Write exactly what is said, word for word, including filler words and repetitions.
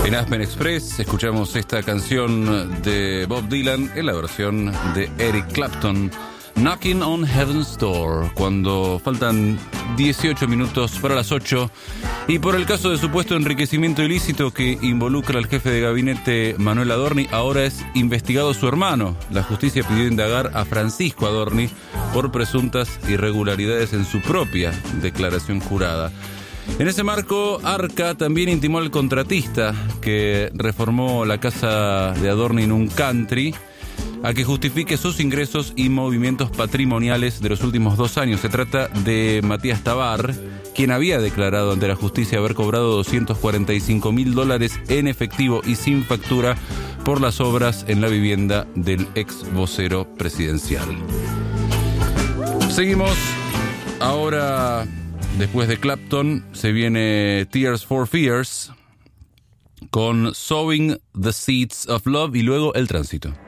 En Aspen Express escuchamos esta canción de Bob Dylan en la versión de Eric Clapton, Knocking on Heaven's Door, cuando faltan dieciocho minutos para las ocho. Y por el caso de supuesto enriquecimiento ilícito que involucra al jefe de gabinete Manuel Adorni, ahora es investigado su hermano. La justicia pidió indagar a Francisco Adorni por presuntas irregularidades en su propia declaración jurada. En ese marco, Arca también intimó al contratista que reformó la casa de Adorni en un country a que justifique sus ingresos y movimientos patrimoniales de los últimos dos años. Se trata de Matías Tabar, quien había declarado ante la justicia haber cobrado doscientos cuarenta y cinco mil dólares en efectivo y sin factura por las obras en la vivienda del ex vocero presidencial. Seguimos ahora. Después de Clapton se viene Tears for Fears con Sowing the Seeds of Love y luego El Tránsito.